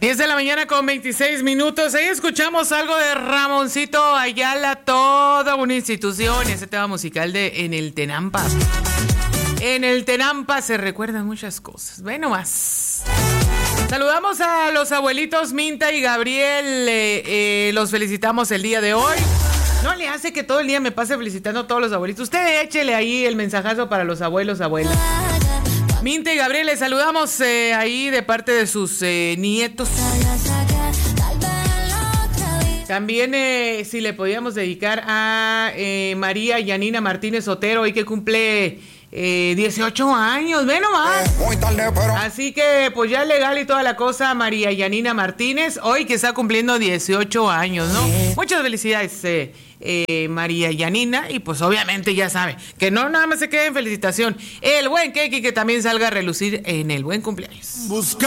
10 de la mañana con 26 minutos. Ahí escuchamos algo de Ramoncito Ayala, toda una institución. Ese tema musical de En el Tenampa. En el Tenampa se recuerdan muchas cosas. Ve nomás. Saludamos a los abuelitos Minta y Gabriel. Los felicitamos el día de hoy. No le hace que todo el día me pase felicitando a todos los abuelitos. Usted échele ahí el mensajazo para los abuelos, abuelas. Minta y Gabriel, les saludamos ahí de parte de sus nietos. También si le podíamos dedicar a María Yanina Martínez Otero, hoy que cumple 18 años, ve nomás. Así que pues ya es legal y toda la cosa, María Yanina Martínez, hoy que está cumpliendo 18 años, ¿no? Muchas felicidades, María Yanina, y pues obviamente ya sabe, que no nada más se quede en felicitación, el buen Keki que también salga a relucir en el buen cumpleaños.